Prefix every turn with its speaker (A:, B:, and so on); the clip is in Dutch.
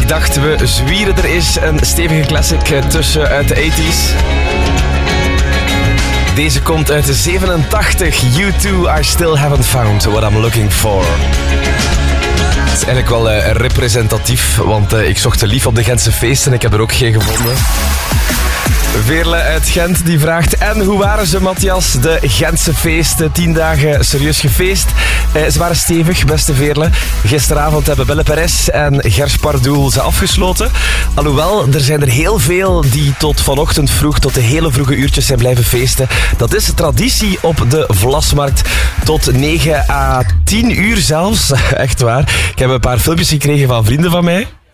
A: Ik dacht, we zwieren er eens een stevige classic tussen uit de 80s. Deze komt uit de 87. U2, I still haven't found what I'm looking for. Het is eigenlijk wel representatief, want ik zocht te lief op de Gentse feesten en ik heb er ook geen gevonden. Veerle uit Gent die vraagt: en hoe waren ze, Matthias? De Gentse feesten, 10 dagen serieus gefeest. Ze waren stevig, beste Veerle. Gisteravond hebben Belle Perez en Gers Pardoel ze afgesloten. Alhoewel, er zijn er heel veel die tot vanochtend vroeg, tot de hele vroege uurtjes zijn blijven feesten. Dat is traditie op de Vlasmarkt. Tot 9 à 10 uur zelfs. Echt waar. Ik heb een paar filmpjes gekregen van vrienden van mij.